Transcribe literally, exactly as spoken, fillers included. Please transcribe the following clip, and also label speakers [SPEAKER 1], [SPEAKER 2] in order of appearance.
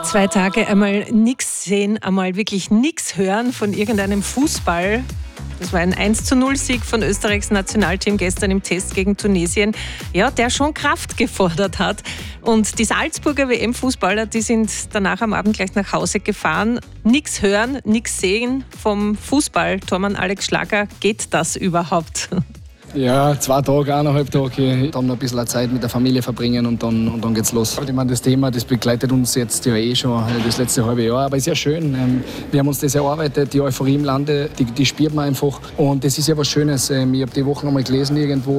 [SPEAKER 1] Zwei Tage einmal nichts sehen, einmal wirklich nichts hören von irgendeinem Fußball. Das war ein eins zu null Sieg von Österreichs Nationalteam gestern im Test gegen Tunesien, ja, der schon Kraft gefordert hat. Und die Salzburger W M-Fußballer, die sind danach am Abend gleich nach Hause gefahren. Nichts hören, nichts sehen vom Fußball. Tormann Alex Schlager, geht das überhaupt?
[SPEAKER 2] Ja, zwei Tage, eineinhalb Tage, dann noch ein bisschen Zeit mit der Familie verbringen und dann, und dann geht's los. Ich meine, das Thema, das begleitet uns jetzt ja eh schon das letzte halbe Jahr, aber ist ja schön. Wir haben uns das erarbeitet, die Euphorie im Lande, die, die spürt man einfach und das ist ja was Schönes. Ich habe die Woche noch mal gelesen irgendwo,